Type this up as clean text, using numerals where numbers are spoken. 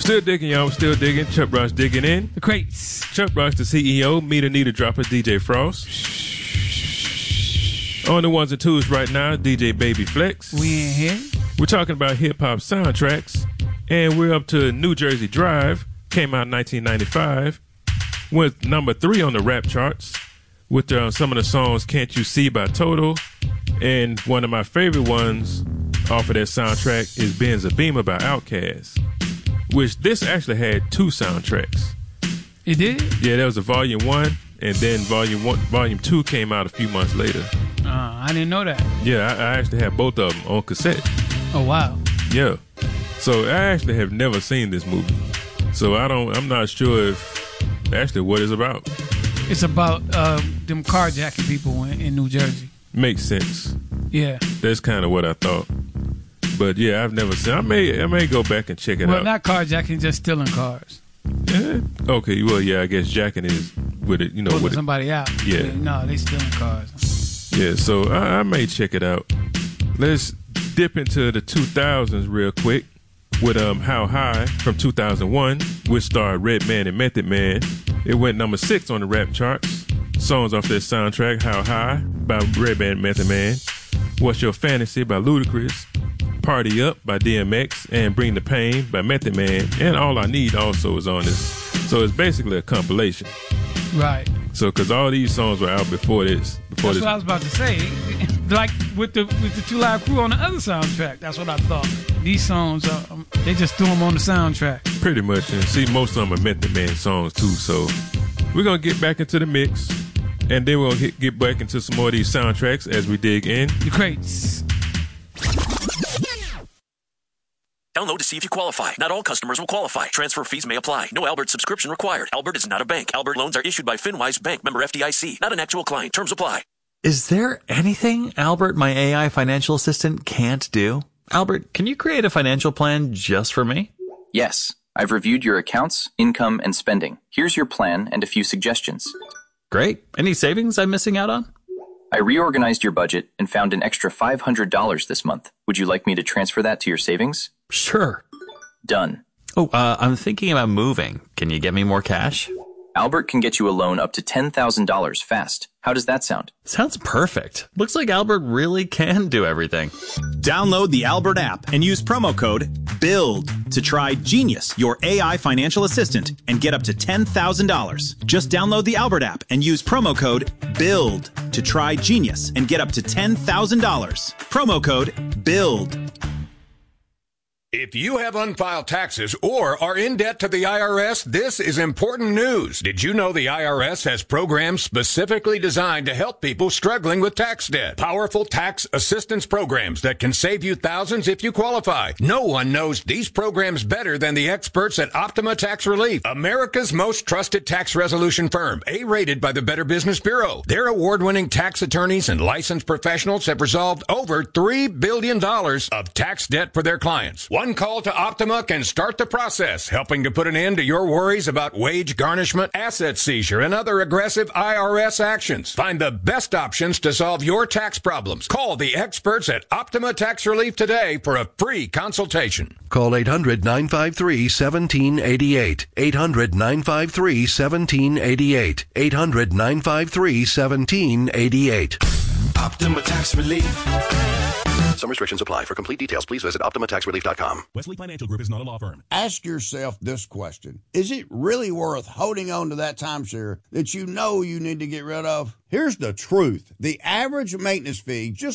Still digging, y'all. Still digging. Chuck Bross digging in. The crates. Chuck Bross, the CEO. Meter Needle Dropper, DJ Frost. On the ones and twos right now, DJ Baby Flex. We in here. We're talking about hip-hop soundtracks. And we're up to New Jersey Drive. Came out in 1995. Went number 3 on the rap charts. With some of the songs Can't You See by Toto. And one of my favorite ones off of that soundtrack is Benzabima by Outkast. Which this actually had 2 soundtracks. It did? Yeah, there was a volume 1, and then volume 2 came out a few months later. I didn't know that. Yeah, I actually have both of them on cassette. Oh, wow. Yeah. So I actually have never seen this movie. So I'm not sure if actually what it's about. It's about them carjacking people in New Jersey. Makes sense. Yeah. That's kind of what I thought. But yeah, I've never seen. I may go back and check it out. Well, not carjacking, just stealing cars. Okay. Well, yeah. I guess jacking is with it. Pulling somebody out. Yeah. No, they stealing cars. Yeah. So I may check it out. Let's dip into the 2000s real quick with How High from 2001, which starred Redman and Method Man. It went number 6 on the rap charts. Songs off that soundtrack, How High by Redman and Method Man. What's Your Fantasy by Ludacris. Party Up by DMX, and Bring the Pain by Method Man, and All I Need also is on this. So it's basically a compilation. Right. So, because all these songs were out before this. That's what I was about to say. Like with the 2 Live Crew on the other soundtrack. That's what I thought. These songs, they just threw them on the soundtrack. Pretty much. And see, most of them are Method Man songs too. So we're going to get back into the mix, and then we'll get back into some more of these soundtracks as we dig in. The crates. Download to see if you qualify. Not all customers will qualify. Transfer fees may apply. No Albert subscription required. Albert is not a bank. Albert loans are issued by FinWise Bank, member FDIC. Not an actual client. Terms apply. Is there anything Albert, my AI financial assistant, can't do? Albert, can you create a financial plan just for me? Yes. I've reviewed your accounts, income, and spending. Here's your plan and a few suggestions. Great. Any savings I'm missing out on? I reorganized your budget and found an extra $500 this month. Would you like me to transfer that to your savings? Sure. Done. Oh, I'm thinking about moving. Can you get me more cash? Albert can get you a loan up to $10,000 fast. How does that sound? Sounds perfect. Looks like Albert really can do everything. Download the Albert app and use promo code BUILD to try Genius, your AI financial assistant, and get up to $10,000. Just download the Albert app and use promo code BUILD to try Genius and get up to $10,000. Promo code BUILD. If you have unfiled taxes or are in debt to the IRS, this is important news. Did you know the IRS has programs specifically designed to help people struggling with tax debt? Powerful tax assistance programs that can save you thousands if you qualify. No one knows these programs better than the experts at Optima Tax Relief, America's most trusted tax resolution firm, A-rated by the Better Business Bureau. Their award-winning tax attorneys and licensed professionals have resolved over $3 billion of tax debt for their clients. One call to Optima can start the process, helping to put an end to your worries about wage garnishment, asset seizure, and other aggressive IRS actions. Find the best options to solve your tax problems. Call the experts at Optima Tax Relief today for a free consultation. Call 800-953-1788. 800-953-1788. 800-953-1788. Optima Tax Relief. Some restrictions apply. For complete details, please visit OptimaTaxRelief.com. Wesley Financial Group is not a law firm. Ask yourself this question. Is it really worth holding on to that timeshare that you know you need to get rid of? Here's the truth. The average maintenance fee just